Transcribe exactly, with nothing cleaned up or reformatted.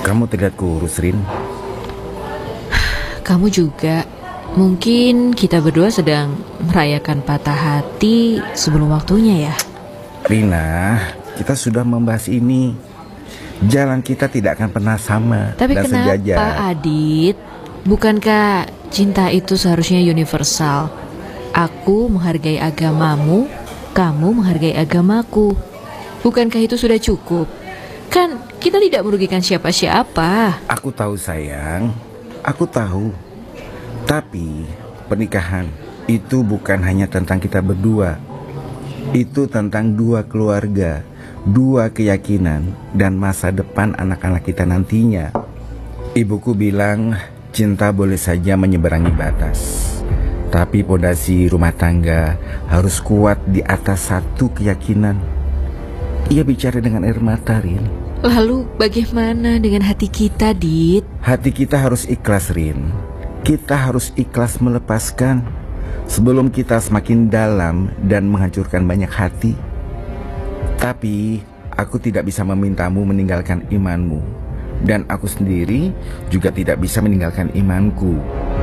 Kamu terlihat kurus, Rin. Kamu juga. Mungkin kita berdua sedang merayakan patah hati sebelum waktunya ya. Rina, kita sudah membahas ini. Jalan kita tidak akan pernah sama. Tapi dan kenapa, sejajar. Adit? Bukankah cinta itu seharusnya universal? Aku menghargai agamamu, kamu menghargai agamaku. Bukankah itu sudah cukup? Kan kita tidak merugikan siapa-siapa. Aku tahu sayang, aku tahu. Tapi pernikahan itu bukan hanya tentang kita berdua. Itu tentang dua keluarga, dua keyakinan, dan masa depan anak-anak kita nantinya. Ibuku bilang cinta boleh saja menyeberangi batas, tapi pondasi rumah tangga harus kuat di atas satu keyakinan. Ia bicara dengan air mata, Rin. Lalu bagaimana dengan hati kita, Dit? Hati kita harus ikhlas, Rin. Kita harus ikhlas melepaskan sebelum kita semakin dalam dan menghancurkan banyak hati. Tapi aku tidak bisa memintamu meninggalkan imanmu, dan aku sendiri juga tidak bisa meninggalkan imanku.